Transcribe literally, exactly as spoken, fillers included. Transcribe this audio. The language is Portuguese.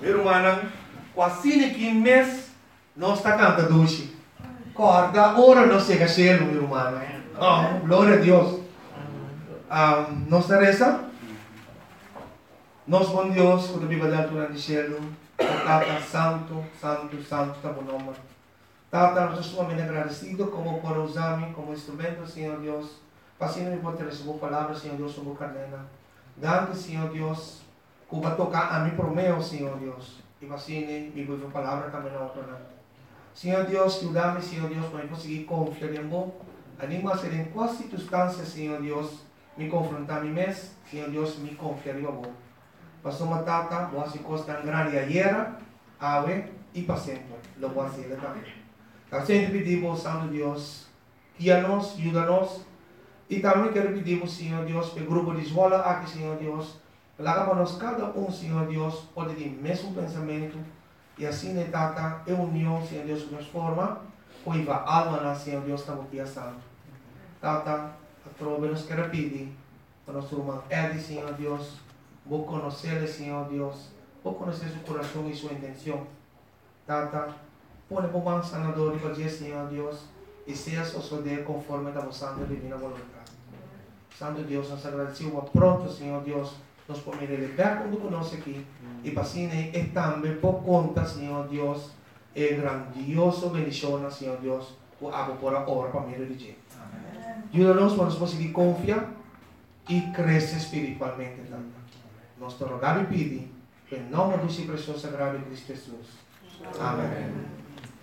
Meu irmão, quase que mês não está cantando hoje. Corda, ora não chega cielo, meu irmão. Oh, glória a Deus. Um, nossa reza. Nós, bom Deus, quando a Bíblia da altura do cielo, Tata, santo, santo, santo, está bom nome. Tata, nós estamos muito agradecidos como por usar-me como instrumento, Senhor Deus. Para assim me poder receber palavras, Senhor Deus, sobre a cadena. Dando, Senhor Deus, que vai tocar a mim por meu, Senhor Deus. E para assim me vou ver palavra também na outra. Senhor Deus, ajuda-me, Senhor Deus, para eu conseguir confiar em você. Anima ser em qual circunstância, Senhor Deus, me confrontar a mim mesmo, Senhor Deus, me confiar em você. Passou uma tata, boa se costa grande ayer, ave e para sempre. Lo voy a hacer também. Então, sempre pedimos, Santo Deus, guia-nos, ajuda-nos. E também quero pedir, Senhor Deus, para o grupo de escola aqui, Senhor Deus, para para nós cada um, Senhor Deus, pode ter o mesmo pensamento. E assim, né, tata, é união, Senhor Deus, nos forma, pois a alma, Senhor Deus, está aqui a santo. Tata, a trova nos quer pedir, para nosso irmão Eddie, Senhor Deus, vou conhecer, Senhor Deus, vou conhecer seu coração e sua intenção. Tata, põe por mão sanador e para Senhor Deus, e seja suceder conforme a vossa santa divina vontade. Santo Deus, nós agradecemos pronto, Senhor Deus, nos podemos levar quando conosco aqui, e para assim, e também por conta, Senhor Deus, é grandioso bendição, Senhor Deus, por água por a hora para mim de dia. Ajuda-nos para nós conseguir confiar e crescer espiritualmente também. Nós te rogamos e pedimos, em nome do seu precioso sagrado Cristo Jesus. Amém.